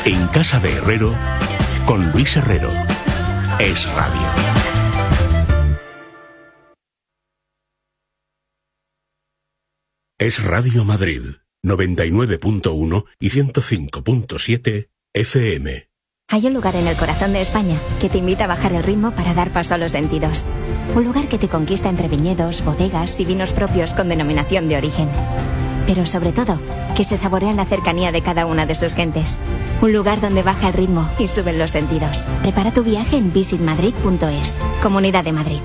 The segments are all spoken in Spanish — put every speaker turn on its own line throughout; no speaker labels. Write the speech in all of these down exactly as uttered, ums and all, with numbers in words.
En casa de Herrero, con Luis Herrero. Es Radio. Es Radio Madrid, noventa y nueve punto uno y ciento cinco punto siete F M.
Hay un lugar en el corazón de España que te invita a bajar el ritmo para dar paso a los sentidos. Un lugar que te conquista entre viñedos, bodegas y vinos propios con denominación de origen. Pero sobre todo, que se saborea en la cercanía de cada una de sus gentes. Un lugar donde baja el ritmo y suben los sentidos. Prepara tu viaje en visit madrid punto es. Comunidad de Madrid.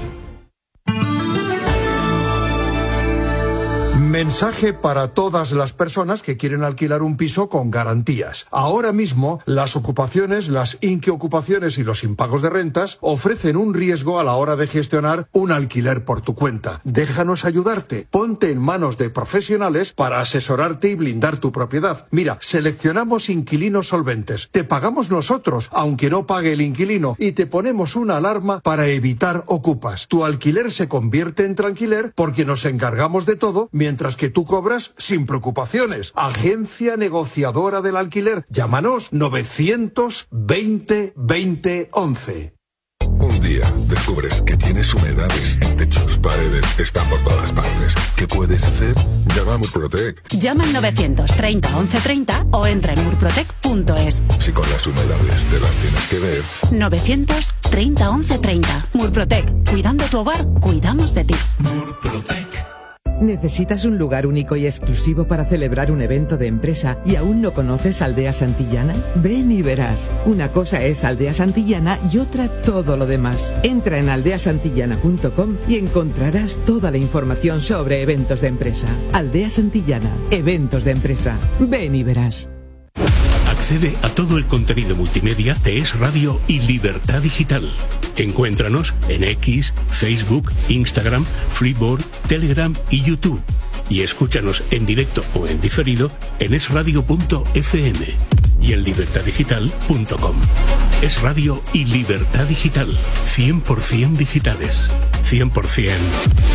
Mensaje para todas las personas que quieren alquilar un piso con garantías. Ahora mismo, las ocupaciones, las inquiocupaciones y los impagos de rentas ofrecen un riesgo a la hora de gestionar un alquiler por tu cuenta. Déjanos ayudarte. Ponte en manos de profesionales para asesorarte y blindar tu propiedad. Mira, seleccionamos inquilinos solventes. Te pagamos nosotros, aunque no pague el inquilino, y te ponemos una alarma para evitar ocupas. Tu alquiler se convierte en tranquiler porque nos encargamos de todo, mientras que tú cobras sin preocupaciones. Agencia negociadora del alquiler. Llámanos novecientos veinte veinte once.
Un día descubres que tienes humedades en techos, paredes, están por todas partes. ¿Qué puedes hacer? Llama a Murprotec.
Llama al novecientos treinta once treinta o entra en murprotec punto es.
Si con las humedades te las tienes que ver.
novecientos treinta once treinta. Murprotec. Cuidando tu hogar, cuidamos de ti.
Murprotec.
¿Necesitas un lugar único y exclusivo para celebrar un evento de empresa y aún no conoces Aldea Santillana? Ven y verás. Una cosa es Aldea Santillana y otra todo lo demás. Entra en aldea santillana punto com y encontrarás toda la información sobre eventos de empresa. Aldea Santillana, eventos de empresa. Ven y verás.
Accede a todo el contenido multimedia de Es Radio y Libertad Digital. Encuéntranos en X, Facebook, Instagram, Freeboard, Telegram y YouTube. Y escúchanos en directo o en diferido en es radio punto efe eme y en libertad digital punto com. Es Radio y Libertad Digital. cien por ciento digitales. cien por ciento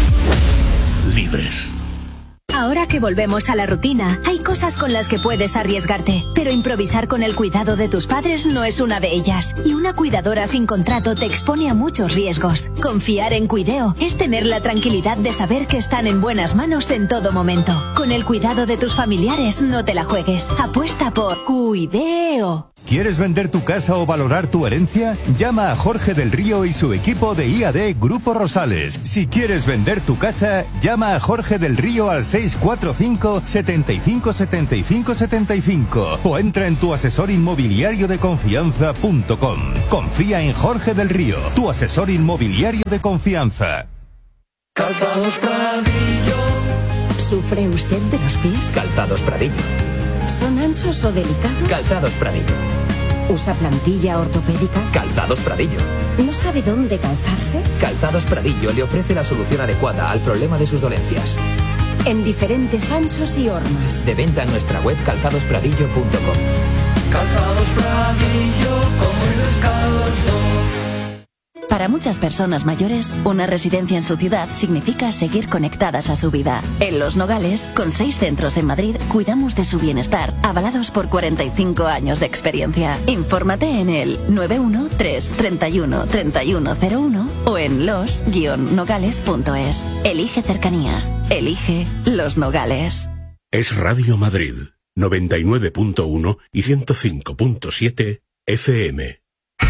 libres.
Ahora que volvemos a la rutina, hay cosas con las que puedes arriesgarte, pero improvisar con el cuidado de tus padres no es una de ellas. Y una cuidadora sin contrato te expone a muchos riesgos. Confiar en Cuideo es tener la tranquilidad de saber que están en buenas manos en todo momento. Con el cuidado de tus familiares no te la juegues. Apuesta por Cuideo.
¿Quieres vender tu casa o valorar tu herencia? Llama a Jorge del Río y su equipo de I A D Grupo Rosales. Si quieres vender tu casa, llama a Jorge del Río al seis cuatro cinco, setenta y cinco, setenta y cinco, setenta y cinco o entra en tu asesor inmobiliario de confianza punto com. Confía en Jorge del Río, tu asesor inmobiliario de confianza.
Calzados Pradillo.
¿Sufre usted de los pies?
Calzados Pradillo.
¿Son anchos o delicados?
Calzados Pradillo.
¿Usa plantilla ortopédica?
Calzados Pradillo.
¿No sabe dónde calzarse?
Calzados Pradillo le ofrece la solución adecuada al problema de sus dolencias.
En diferentes anchos y hormas.
De venta en nuestra web calzados pradillo punto com.
Calzados Pradillo, como el descalzo.
Para muchas personas mayores, una residencia en su ciudad significa seguir conectadas a su vida. En Los Nogales, con seis centros en Madrid, cuidamos de su bienestar, avalados por cuarenta y cinco años de experiencia. Infórmate en el nueve uno tres, treinta y uno, treinta y uno cero uno o en los guion nogales punto es. Elige cercanía. Elige Los Nogales.
Es Radio Madrid, noventa y nueve punto uno y ciento cinco punto siete F M.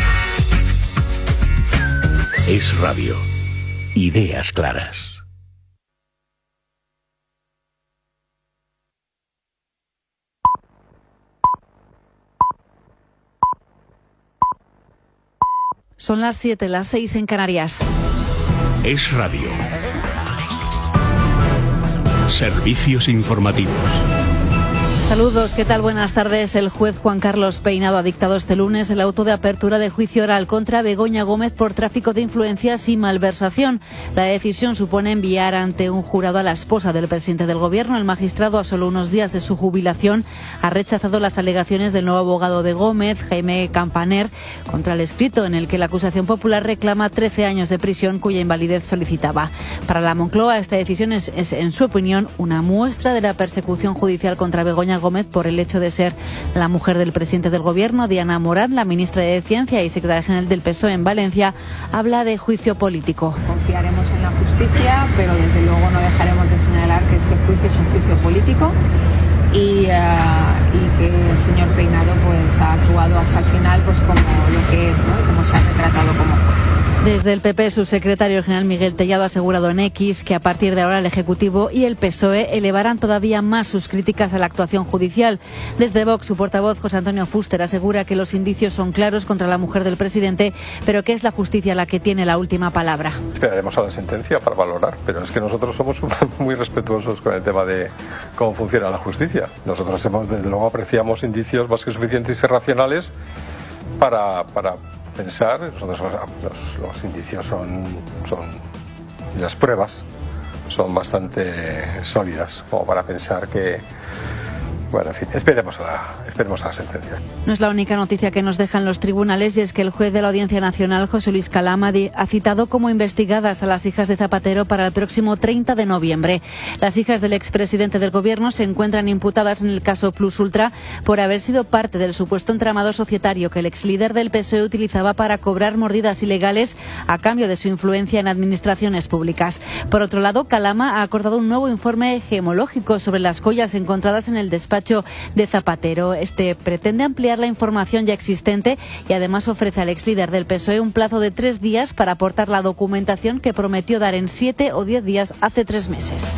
Es Radio. Ideas claras.
Son las siete, las seis en Canarias.
Es Radio. Servicios informativos.
Saludos, ¿qué tal? Buenas tardes. El juez Juan Carlos Peinado ha dictado este lunes el auto de apertura de juicio oral contra Begoña Gómez por tráfico de influencias y malversación. La decisión supone enviar ante un jurado a la esposa del presidente del Gobierno. El magistrado, a solo unos días de su jubilación, ha rechazado las alegaciones del nuevo abogado de Gómez, Jaime Campaner, contra el escrito en el que la acusación popular reclama trece años de prisión cuya invalidez solicitaba. Para la Moncloa, esta decisión es, es, en su opinión, una muestra de la persecución judicial contra Begoña Begoña Gómez por el hecho de ser la mujer del presidente del Gobierno. Diana Morán, la ministra de Ciencia y secretaria general del P S O E en Valencia, habla de juicio político.
Confiaremos en la justicia, pero desde luego no dejaremos de señalar que este juicio es un juicio político y, uh, y que el señor Peinado pues ha actuado hasta el final pues como lo que es, ¿no? Como se ha retratado como juez.
Desde el P P, su secretario general Miguel Tellado ha asegurado en X que a partir de ahora el Ejecutivo y el P S O E elevarán todavía más sus críticas a la actuación judicial. Desde Vox, su portavoz José Antonio Fuster asegura que los indicios son claros contra la mujer del presidente, pero que es la justicia la que tiene la última palabra.
Esperaremos a la sentencia para valorar, pero es que nosotros somos muy respetuosos con el tema de cómo funciona la justicia. Nosotros hemos, desde luego apreciamos indicios más que suficientes y racionales para... para pensar, nosotros, los, los indicios son, son, y las pruebas son bastante sólidas como para pensar que, bueno, en fin, esperemos a la, esperemos a la sentencia.
No es la única noticia que nos dejan los tribunales y es que el juez de la Audiencia Nacional, José Luis Calama, ha citado como investigadas a las hijas de Zapatero para el próximo treinta de noviembre. Las hijas del expresidente del Gobierno se encuentran imputadas en el caso Plus Ultra por haber sido parte del supuesto entramado societario que el exlíder del P S O E utilizaba para cobrar mordidas ilegales a cambio de su influencia en administraciones públicas. Por otro lado, Calama ha acordado un nuevo informe gemológico sobre las joyas encontradas en el despacho de Zapatero. Este pretende ampliar la información ya existente y además ofrece al exlíder del P S O E un plazo de tres días para aportar la documentación que prometió dar en siete o diez días hace tres meses.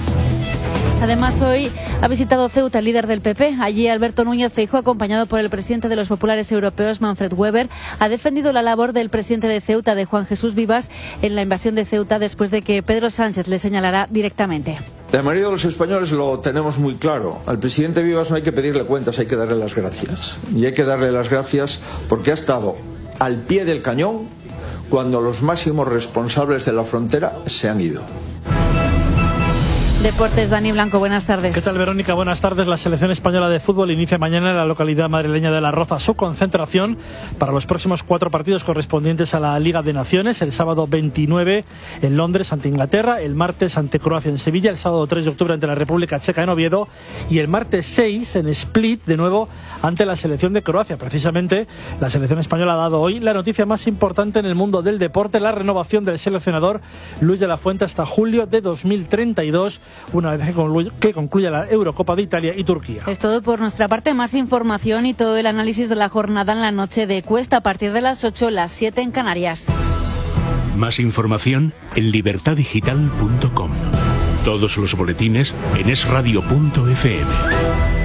Además, hoy ha visitado Ceuta el líder del P P. Allí, Alberto Núñez Feijóo, acompañado por el presidente de los populares europeos, Manfred Weber, ha defendido la labor del presidente de Ceuta, de Juan Jesús Vivas, en la invasión de Ceuta después de que Pedro Sánchez le señalará directamente.
La mayoría de los españoles lo tenemos muy claro. Al presidente Vivas no hay que pedirle cuentas, hay que darle las gracias. Y hay que darle las gracias porque ha estado al pie del cañón cuando los máximos responsables de la frontera se han ido.
Deportes, Dani Blanco, buenas tardes.
¿Qué tal, Verónica? Buenas tardes. La selección española de fútbol inicia mañana en la localidad madrileña de La Roza su concentración para los próximos cuatro partidos correspondientes a la Liga de Naciones. El sábado veintinueve en Londres ante Inglaterra, el martes ante Croacia en Sevilla, el sábado tres de octubre ante la República Checa en Oviedo y el martes seis en Split, de nuevo ante la selección de Croacia. Precisamente, la selección española ha dado hoy la noticia más importante en el mundo del deporte, la renovación del seleccionador Luis de la Fuente hasta julio de dos mil treinta y dos. Una vez que concluya la Eurocopa de Italia y Turquía.
Es todo por nuestra parte. Más información y todo el análisis de la jornada en la noche de Cuesta a partir de las ocho, las siete en Canarias.
Más información en libertad digital punto com. Todos los boletines en es radio punto efe eme.